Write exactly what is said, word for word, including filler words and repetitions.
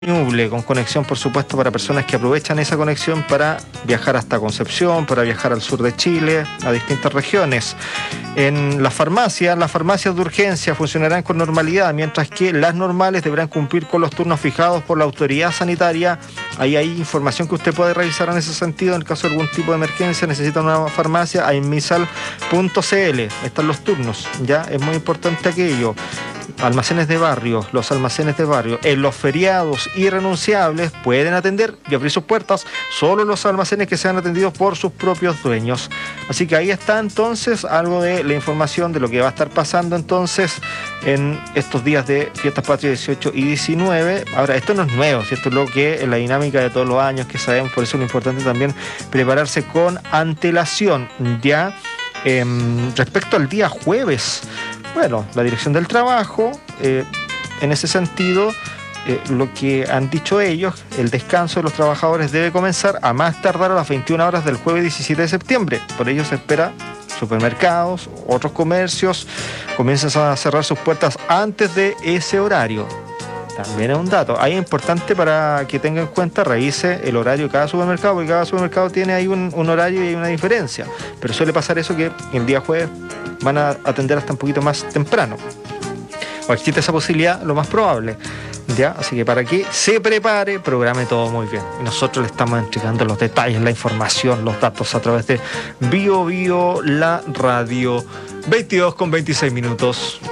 Ñuble, con conexión por supuesto para personas que aprovechan esa conexión para viajar hasta Concepción, para viajar al sur de Chile, a distintas regiones. En las farmacias, las farmacias de urgencia funcionarán con normalidad, mientras que las normales deberán cumplir con los turnos fijados por la autoridad sanitaria. Ahí hay información que usted puede revisar en ese sentido. En el caso de algún tipo de emergencia, necesita una farmacia, hay en misal punto c l, están los turnos, ya es muy importante aquello. Almacenes de barrio, los almacenes de barrio, en los feriados irrenunciables pueden atender y abrir sus puertas solo los almacenes que sean atendidos por sus propios dueños. Así que ahí está entonces algo de la información de lo que va a estar pasando entonces en estos días de Fiestas Patrias dieciocho y diecinueve. Ahora, esto no es nuevo, ¿cierto? Lo que es la dinámica de todos los años que sabemos, por eso es lo importante también prepararse con antelación. Ya eh, respecto al día jueves, bueno, la Dirección del Trabajo, eh, en ese sentido, eh, lo que han dicho ellos, el descanso de los trabajadores debe comenzar a más tardar a las veintiuna horas del jueves diecisiete de septiembre. Por ello se espera supermercados, otros comercios, comiencen a cerrar sus puertas antes de ese horario. También es un dato. Ahí es importante para que tenga en cuenta, revise el horario de cada supermercado, porque cada supermercado tiene ahí un, un horario y hay una diferencia. Pero suele pasar eso que el día jueves van a atender hasta un poquito más temprano. O existe esa posibilidad, lo más probable. ¿Ya? Así que para que se prepare, programe todo muy bien. Y nosotros le estamos entregando los detalles, la información, los datos a través de Bio Bio, la radio. veintidós con veintiséis minutos.